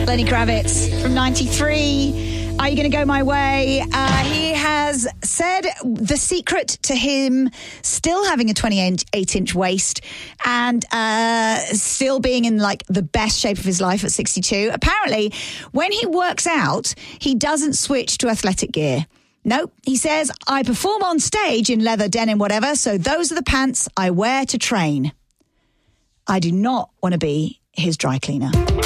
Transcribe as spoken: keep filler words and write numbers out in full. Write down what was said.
Lenny Kravitz from ninety-three. Are you going to go my way? Uh, he has said the secret to him still having a twenty-eight inch waist and uh, still being in like the best shape of his life at sixty-two. Apparently, when he works out, he doesn't switch to athletic gear. No, he says, I perform on stage in leather, denim, whatever, so those are the pants I wear to train. I do not want to be his dry cleaner.